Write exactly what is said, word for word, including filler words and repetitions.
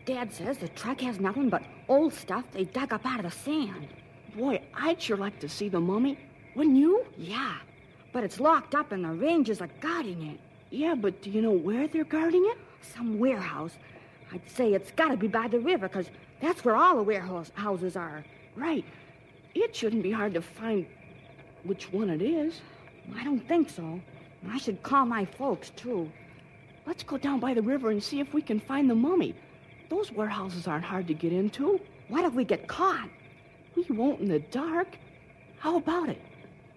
Dad says the truck has nothing but old stuff they dug up out of the sand. Boy, I'd sure like to see the mummy. Wouldn't you? Yeah, but it's locked up and the rangers are guarding it. Yeah, but do you know where they're guarding it? Some warehouse. I'd say it's got to be by the river, because that's where all the warehouses are. Right. It shouldn't be hard to find which one it is. I don't think so. I should call my folks, too. Let's go down by the river and see if we can find the mummy. Those warehouses aren't hard to get into. What if we get caught? We won't in the dark. How about it?